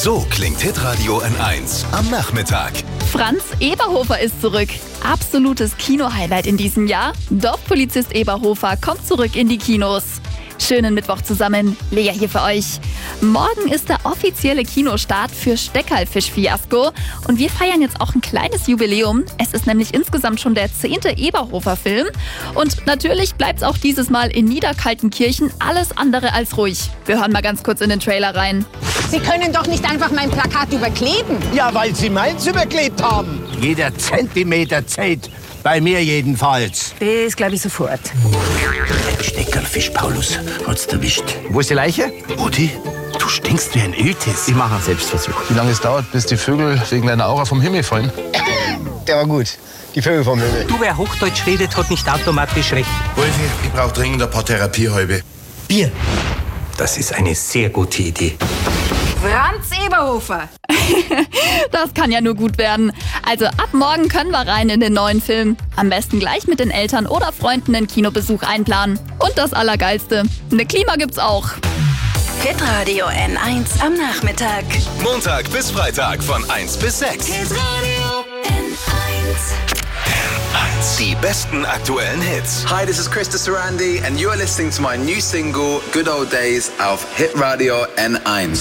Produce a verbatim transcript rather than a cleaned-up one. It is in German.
So klingt Hitradio N eins am Nachmittag. Franz Eberhofer ist zurück. Absolutes Kino-Highlight in diesem Jahr. Dorfpolizist Eberhofer kommt zurück in die Kinos. Schönen Mittwoch zusammen, Lea hier für euch. Morgen ist der offizielle Kinostart für Steckerlfisch-Fiasko und wir feiern jetzt auch ein kleines Jubiläum. Es ist nämlich insgesamt schon der zehnte Eberhofer-Film und natürlich bleibt es auch dieses Mal in Niederkaltenkirchen alles andere als ruhig. Wir hören mal ganz kurz in den Trailer rein. Sie können doch nicht einfach mein Plakat überkleben. Ja, weil Sie meins überklebt haben. Jeder Zentimeter zählt. Bei mir jedenfalls. Das glaube ich sofort. Steckerlfisch, Paulus, hat's erwischt. Wo ist die Leiche? Mutti, du stinkst wie ein Iltis. Ich mache einen Selbstversuch. Wie lange es dauert, bis die Vögel wegen deiner Aura vom Himmel fallen? Der war gut. Die Vögel vom Himmel. Du, wer Hochdeutsch redet, hat nicht automatisch recht. Wolfi, ich brauche dringend ein paar Therapiehäube. Bier. Das ist eine sehr gute Idee. Franz Eberhofer. Das kann ja nur gut werden. Also ab morgen können wir rein in den neuen Film. Am besten gleich mit den Eltern oder Freunden einen Kinobesuch einplanen. Und das Allergeilste, eine Klima gibt's auch. Hitradio N eins am Nachmittag. Montag bis Freitag von eins bis sechs. Hitradio N eins. N eins. Die besten aktuellen Hits. Hi, this is Krista Sarandi and you are listening to my new single Good Old Days auf Hitradio N eins.